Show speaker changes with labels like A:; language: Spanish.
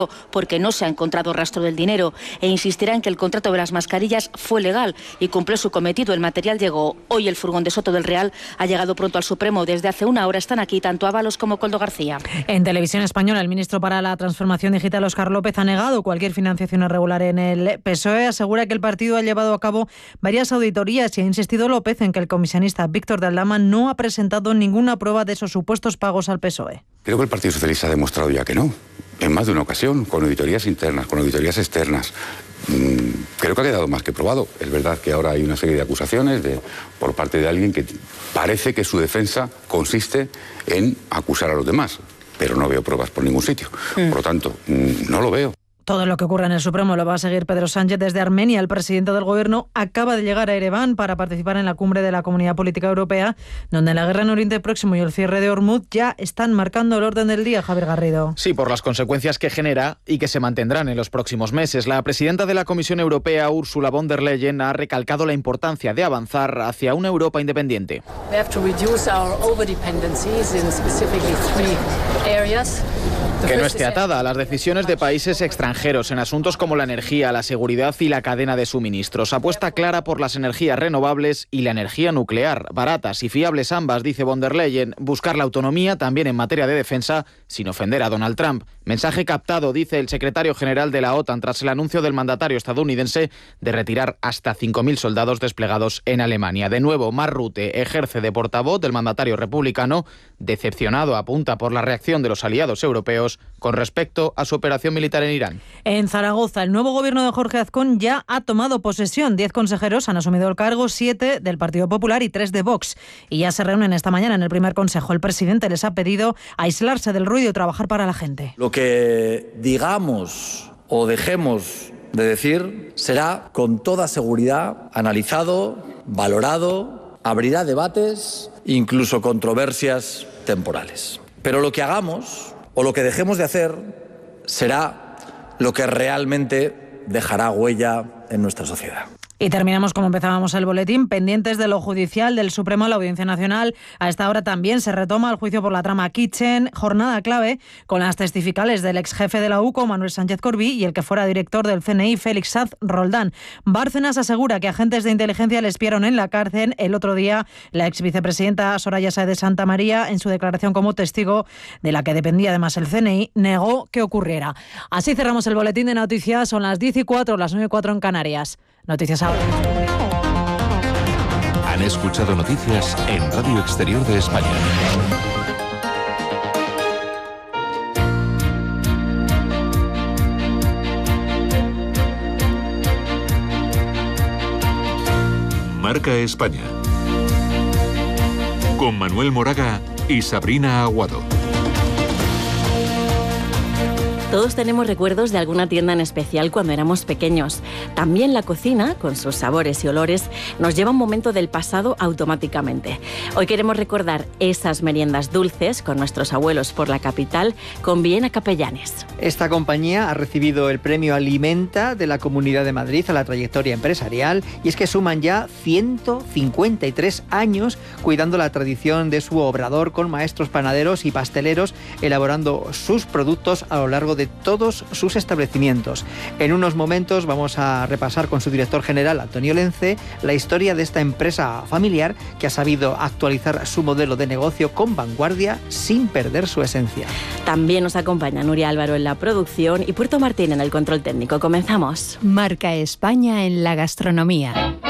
A: porque no se ha encontrado rastro del dinero e insistirá en que el contrato de las mascarillas fue legal y cumplió su cometido. El material llegó. Hoy el furgón de Soto del Real ha llegado pronto al Supremo. Desde hace una hora están aquí tanto Ábalos como Koldo García.
B: En Televisión Española, el ministro para la Transformación Digital, Óscar López, ha negado cualquier financiación irregular en el PSOE. Asegura que el partido ha llevado a cabo varias auditorías y ha insistido López en que el comisionista Víctor de Aldama no ha presentado ninguna prueba de esos supuestos pagos al PSOE.
C: Creo que el Partido Socialista ha demostrado ya que no. En más de una ocasión, con auditorías internas, con auditorías externas. Creo que ha quedado más que probado. Es verdad que ahora hay una serie de acusaciones por parte de alguien que parece que su defensa consiste en acusar a los demás, pero no veo pruebas por ningún sitio. Por lo tanto, no lo veo.
B: Todo lo que ocurre en el Supremo lo va a seguir Pedro Sánchez desde Armenia. El presidente del Gobierno acaba de llegar a Ereván para participar en la cumbre de la Comunidad Política Europea, donde la guerra en Oriente Próximo y el cierre de Hormuz ya están marcando el orden del día. Javier Garrido.
D: Sí, por las consecuencias que genera y que se mantendrán en los próximos meses. La presidenta de la Comisión Europea, Ursula von der Leyen, ha recalcado la importancia de avanzar hacia una Europa independiente. Que no esté atada a las decisiones de países extranjeros en asuntos como la energía, la seguridad y la cadena de suministros. Apuesta clara por las energías renovables y la energía nuclear, baratas y fiables ambas, dice von der Leyen. Buscar la autonomía también en materia de defensa, sin ofender a Donald Trump. Mensaje captado, dice el secretario general de la OTAN, tras el anuncio del mandatario estadounidense de retirar hasta 5.000 soldados desplegados en Alemania. De nuevo, Mark Rutte ejerce de portavoz del mandatario republicano, decepcionado, apunta, por la reacción de los aliados europeos con respecto a su operación militar en Irán.
B: En Zaragoza, el nuevo gobierno de Jorge Azcón ya ha tomado posesión. 10 consejeros han asumido el cargo, 7 del Partido Popular y 3 de Vox. Y ya se reúnen esta mañana en el primer consejo. El presidente les ha pedido aislarse del ruido y trabajar para la gente.
E: Lo que digamos o dejemos de decir será con toda seguridad analizado, valorado, abrirá debates, incluso controversias temporales. Pero lo que hagamos o lo que dejemos de hacer será lo que realmente dejará huella en nuestra sociedad.
B: Y terminamos como empezábamos el boletín, pendientes de lo judicial del Supremo a la Audiencia Nacional. A esta hora también se retoma el juicio por la trama Kitchen, jornada clave con las testificales del ex jefe de la UCO, Manuel Sánchez Corbí, y el que fuera director del CNI, Félix Sanz Roldán. Bárcenas asegura que agentes de inteligencia le espiaron en la cárcel. El otro día, la ex vicepresidenta Soraya Sáez de Santamaría, en su declaración como testigo, de la que dependía además el CNI, negó que ocurriera. Así cerramos el boletín de noticias. Son las 10:04, las 9:04 en Canarias. Noticias ahora.
F: Han escuchado noticias en Radio Exterior de España. Marca España. Con Manuel Moraga y Sabrina Aguado.
G: Todos tenemos recuerdos de alguna tienda en especial cuando éramos pequeños. También la cocina, con sus sabores y olores, nos lleva a un momento del pasado automáticamente. Hoy queremos recordar esas meriendas dulces con nuestros abuelos por la capital, con Viena Capellanes.
H: Esta compañía ha recibido el premio Alimenta de la Comunidad de Madrid a la trayectoria empresarial, y es que suman ya 153 años cuidando la tradición de su obrador, con maestros panaderos y pasteleros elaborando sus productos a lo largo de todos sus establecimientos. En unos momentos vamos a repasar con su director general, Antonio Lence, la historia de esta empresa familiar que ha sabido actualizar su modelo de negocio con vanguardia sin perder su esencia.
G: También nos acompaña Nuria Álvaro en la producción y Puerto Martín en el control técnico. Comenzamos.
I: Marca España en la gastronomía.